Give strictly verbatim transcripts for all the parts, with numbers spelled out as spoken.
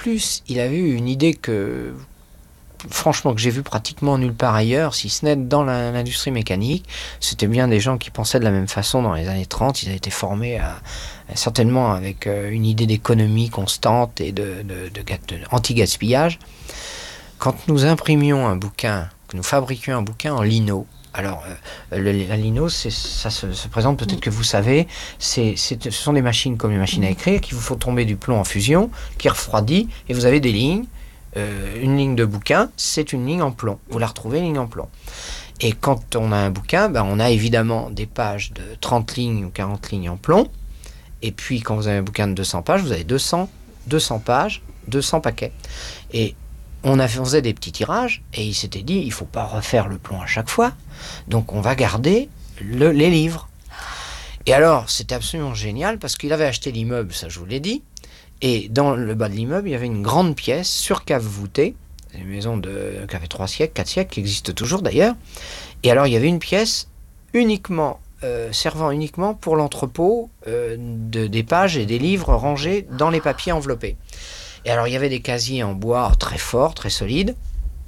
plus, il avait eu une idée que, franchement, que j'ai vue pratiquement nulle part ailleurs, si ce n'est dans la, l'industrie mécanique. C'était bien des gens qui pensaient de la même façon dans les années trente. Ils avaient été formés à, à, certainement avec euh, une idée d'économie constante et de, de, de, de, de anti-gaspillage. Quand nous imprimions un bouquin, que nous fabriquions un bouquin en lino, alors, euh, le, la lino, c'est, ça se, se présente, peut-être que vous savez, c'est, c'est, ce sont des machines comme les machines à écrire qui vous font tomber du plomb en fusion, qui refroidit, et vous avez des lignes. Euh, une ligne de bouquin, c'est une ligne en plomb. Vous la retrouvez, une ligne en plomb. Et quand on a un bouquin, ben, on a évidemment des pages de trente lignes ou quarante lignes en plomb. Et puis, quand vous avez un bouquin de deux cents pages, vous avez deux cents, deux cents pages, deux cents paquets. Et on, a fait, on faisait des petits tirages, et il s'était dit, il ne faut pas refaire le plomb à chaque fois. Donc, on va garder le, les livres. Et alors, c'était absolument génial, parce qu'il avait acheté l'immeuble, ça je vous l'ai dit. Et dans le bas de l'immeuble, il y avait une grande pièce sur cave voûtée, une maison de, qui avait trois siècles, quatre siècles, qui existe toujours d'ailleurs. Et alors, il y avait une pièce uniquement, euh, servant uniquement pour l'entrepôt euh, de, des pages et des livres rangés dans les papiers enveloppés. Et alors, il y avait des casiers en bois très forts, très solides,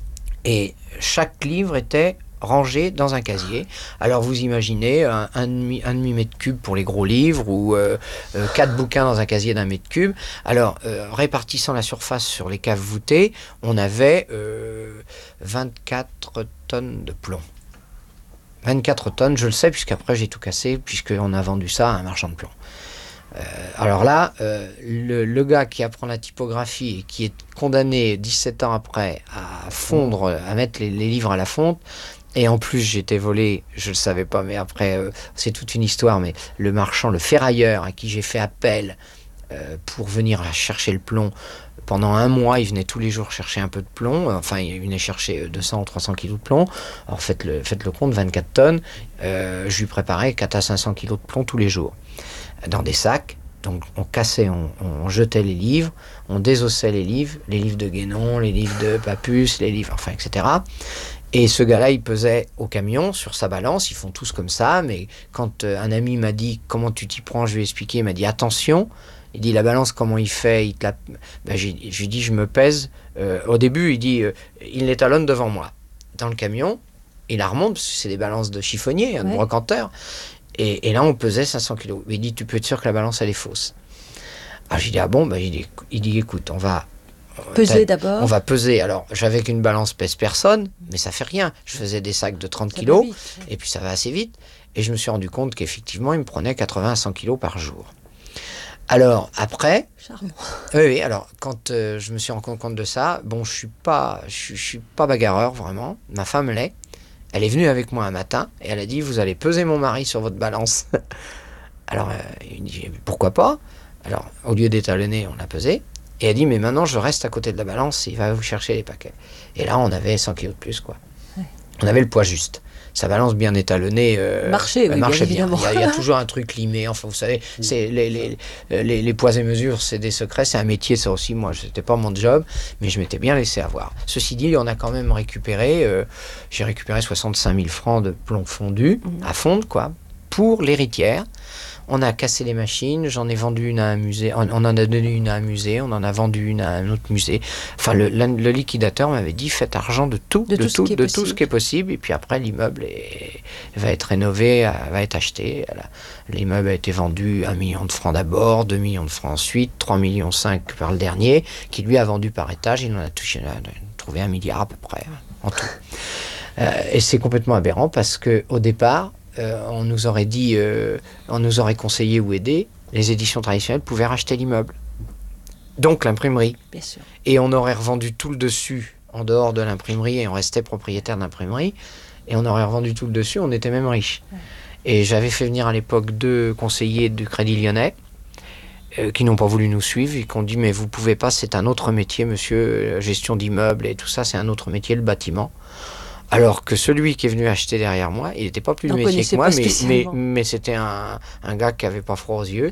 et chaque livre était rangé dans un casier. Alors vous imaginez un, un, demi, un demi-mètre cube pour les gros livres ou euh, euh, quatre bouquins dans un casier d'un mètre cube. Alors euh, répartissant la surface sur les caves voûtées, on avait euh, vingt-quatre tonnes de plomb. vingt-quatre tonnes, je le sais puisqu'après j'ai tout cassé puisqu'on a vendu ça à un marchand de plomb. Euh, alors là, euh, le, le gars qui apprend la typographie et qui est condamné dix-sept ans après à fondre, à mettre les, les livres à la fonte, et en plus j'ai été volé, je ne le savais pas, mais après euh, c'est toute une histoire, mais le marchand, le ferrailleur à qui j'ai fait appel euh, pour venir chercher le plomb, pendant un mois, il venait tous les jours chercher un peu de plomb, enfin il venait chercher deux cents ou trois cents kilos de plomb, alors faites le, faites le compte, vingt-quatre tonnes, euh, je lui préparais quatre à cinq cents kilos de plomb tous les jours. Dans des sacs, donc on cassait, on, on jetait les livres, on désossait les livres, les livres de Guénon, les livres de Papus, les livres, enfin, et cetera. Et ce gars-là, il pesait au camion sur sa balance, ils font tous comme ça, mais quand euh, un ami m'a dit « Comment tu t'y prends ?» Je lui ai expliqué, il m'a dit « Attention !» Il dit « La balance, comment il fait ?» il te la... ben, j'ai, j'ai dit « Je me pèse. Euh, » Au début, il dit euh, « Il l'étalonne devant moi. » Dans le camion, il la remonte, parce que c'est des balances de chiffonnier, hein, de ouais. brocanteur. Et, et là, on pesait cinq cents kilos. Il dit, tu peux être sûr que la balance, elle est fausse. Alors, j'ai dit, ah bon, ben, il, dit, il dit, écoute, on va... Peser d'abord. On va peser. Alors, j'avais qu'une balance pèse personne, mais ça fait rien. Je faisais des sacs de trente kilos, vite, ouais. Et puis ça va assez vite. Et je me suis rendu compte qu'effectivement, il me prenait quatre-vingts à cent kilos par jour. Alors, après... Charmant. Oui, oui, alors, quand euh, je me suis rendu compte de ça, bon, je suis pas, je, je suis pas bagarreur, vraiment. Ma femme l'est. Elle est venue avec moi un matin et elle a dit « Vous allez peser mon mari sur votre balance. » Alors, euh, il dit « Pourquoi pas ?» Alors, au lieu d'étalonner, on l'a pesé. Et elle dit « Mais maintenant, je reste à côté de la balance, il va vous chercher les paquets. » Et là, on avait cent kilos de plus, quoi. Ouais. On avait le poids juste. Sa balance bien étalonnée euh, marchait, oui, marchait bien. bien. Il y, a, il y a toujours un truc limé. Enfin, vous savez, c'est les, les, les, les poids et mesures, c'est des secrets. C'est un métier, ça aussi. Moi, c'était pas mon job, mais je m'étais bien laissé avoir. Ceci dit, on a quand même récupéré. Euh, j'ai récupéré soixante-cinq mille francs de plomb fondu, mmh. à fondre, quoi, pour l'héritière. On a cassé les machines, j'en ai vendu une à un musée, on, on en a donné une à un musée, on en a vendu une à un autre musée. Enfin, le, le, le liquidateur m'avait dit, faites argent de tout, de, de, tout, tout, de tout ce qui est possible. Et puis après, l'immeuble est, va être rénové, va être acheté. L'immeuble a été vendu un million de francs d'abord, deux millions de francs ensuite, trois virgule cinq millions par le dernier, qui lui a vendu par étage. Il en a touché, il a trouvé un milliard à peu près, en tout. Euh, et c'est complètement aberrant parce qu'au départ, Euh, on nous aurait dit, euh, on nous aurait conseillé ou aidé, les éditions traditionnelles pouvaient racheter l'immeuble. Donc l'imprimerie. Bien sûr. Et on aurait revendu tout le dessus en dehors de l'imprimerie et on restait propriétaire d'imprimerie. Et on aurait revendu tout le dessus, on était même riche. Ouais. Et j'avais fait venir à l'époque deux conseillers du Crédit Lyonnais euh, qui n'ont pas voulu nous suivre et qui ont dit mais vous pouvez pas, c'est un autre métier, monsieur, gestion d'immeubles et tout ça, c'est un autre métier, le bâtiment. Alors que celui qui est venu acheter derrière moi, il n'était pas plus de métier que moi, mais, mais, mais c'était un, un gars qui n'avait pas froid aux yeux.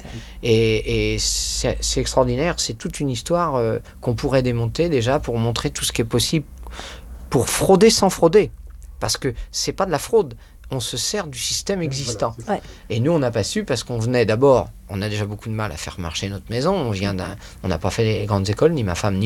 Et, et c'est, c'est extraordinaire, c'est toute une histoire euh, qu'on pourrait démonter déjà pour montrer tout ce qui est possible, pour frauder sans frauder. Parce que c'est pas de la fraude, on se sert du système existant. Ouais. Et nous, on n'a pas su parce qu'on venait d'abord, on a déjà beaucoup de mal à faire marcher notre maison, on vient d'un, on n'a pas fait les grandes écoles, ni ma femme, ni